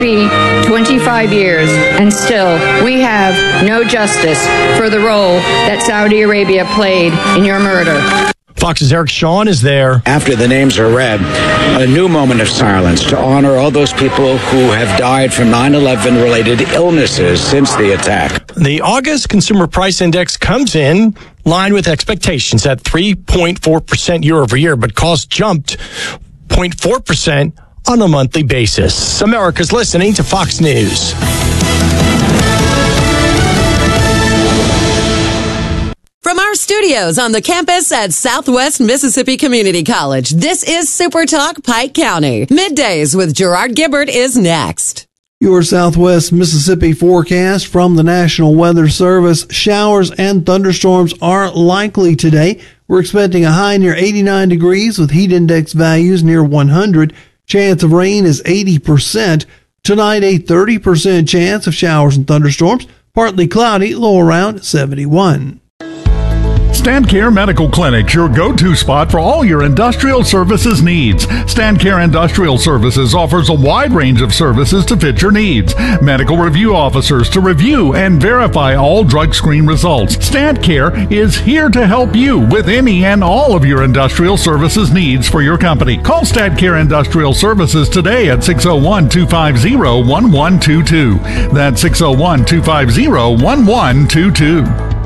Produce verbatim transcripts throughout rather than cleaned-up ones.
Be twenty-five years, and still we have no justice for the role that Saudi Arabia played in your murder. Fox's Eric Shawn is there. After the names are read, a new moment of silence to honor all those people who have died from nine eleven related illnesses since the attack. The August Consumer Price Index comes in line with expectations at three point four percent year over year, but costs jumped zero point four percent on a monthly basis. America's listening to Fox News. From our studios on the campus at Southwest Mississippi Community College, this is Super Talk Pike County. Middays with Gerard Gibbert is next. Your Southwest Mississippi forecast from the National Weather Service. Showers and thunderstorms are likely today. We're expecting a high near eighty-nine degrees with heat index values near one hundred. Chance of rain is eighty percent. Tonight, a thirty percent chance of showers and thunderstorms. Partly cloudy, low around seventy-one. StandCare Medical Clinic, your go-to spot for all your industrial services needs. StandCare Industrial Services offers a wide range of services to fit your needs. Medical review officers to review and verify all drug screen results. StandCare is here to help you with any and all of your industrial services needs for your company. Call StandCare Industrial Services today at six oh one, two five oh, one one two two. That's six oh one, two five oh, one one two two.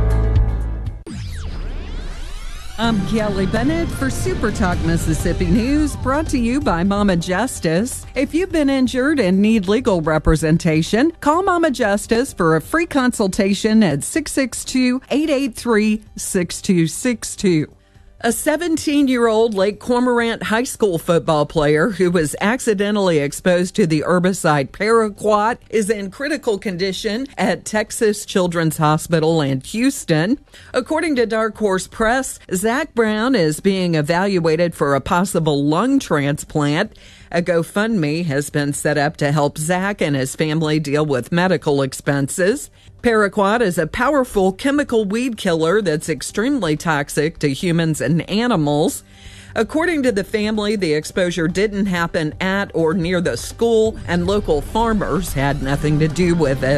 I'm Kelly Bennett for Super Talk Mississippi News, brought to you by Mama Justice. If you've been injured and need legal representation, call Mama Justice for a free consultation at six six two, eight eight three, six two six two. A seventeen-year-old Lake Cormorant High School football player who was accidentally exposed to the herbicide paraquat is in critical condition at Texas Children's Hospital in Houston. According to Dark Horse Press, Zach Brown is being evaluated for a possible lung transplant. A GoFundMe has been set up to help Zach and his family deal with medical expenses. Paraquat is a powerful chemical weed killer that's extremely toxic to humans and animals. According to the family, the exposure didn't happen at or near the school, and local farmers had nothing to do with it.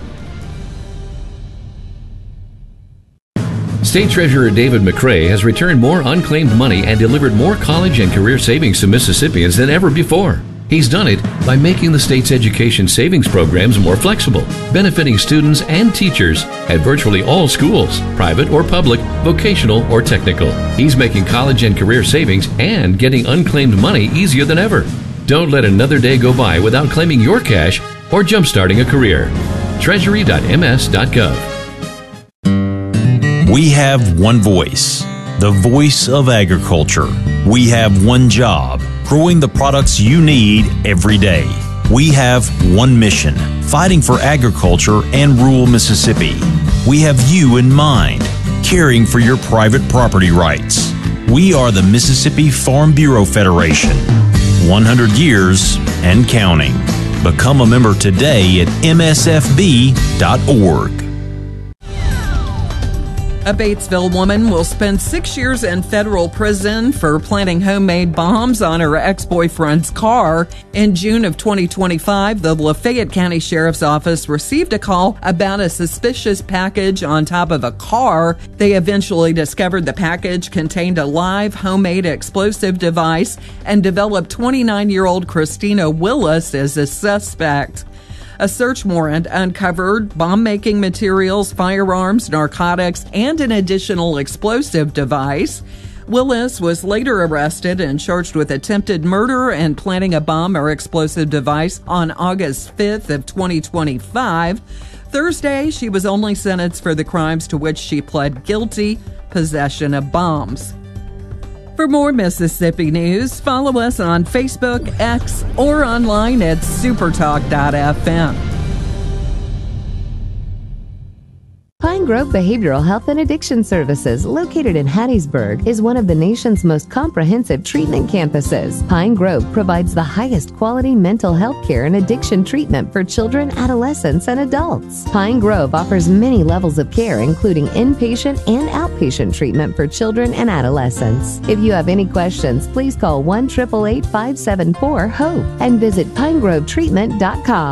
State Treasurer David McRae has returned more unclaimed money and delivered more college and career savings to Mississippians than ever before. He's done it by making the state's education savings programs more flexible, benefiting students and teachers at virtually all schools, private or public, vocational or technical. He's making college and career savings and getting unclaimed money easier than ever. Don't let another day go by without claiming your cash or jumpstarting a career. treasury dot m s dot gov. We have one voice, the voice of agriculture. We have one job, growing the products you need every day. We have one mission, fighting for agriculture and rural Mississippi. We have you in mind, caring for your private property rights. We are the Mississippi Farm Bureau Federation, one hundred years and counting. Become a member today at m s f b dot org. A Batesville woman will spend six years in federal prison for planting homemade bombs on her ex-boyfriend's car. In June of twenty twenty-five, the Lafayette County Sheriff's Office received a call about a suspicious package on top of a car. They eventually discovered the package contained a live homemade explosive device and developed twenty-nine-year-old Christina Willis as a suspect. A search warrant uncovered bomb-making materials, firearms, narcotics, and an additional explosive device. Willis was later arrested and charged with attempted murder and planting a bomb or explosive device on August fifth of twenty twenty-five. Thursday, she was only sentenced for the crimes to which she pled guilty, possession of bombs. For more Mississippi news, follow us on Facebook, X, or online at supertalk dot f m. Pine Pine Grove Behavioral Health and Addiction Services, located in Hattiesburg, is one of the nation's most comprehensive treatment campuses. Pine Grove provides the highest quality mental health care and addiction treatment for children, adolescents, and adults. Pine Grove offers many levels of care, including inpatient and outpatient treatment for children and adolescents. If you have any questions, please call one eight eight eight, five seven four, HOPE and visit pine grove treatment dot com.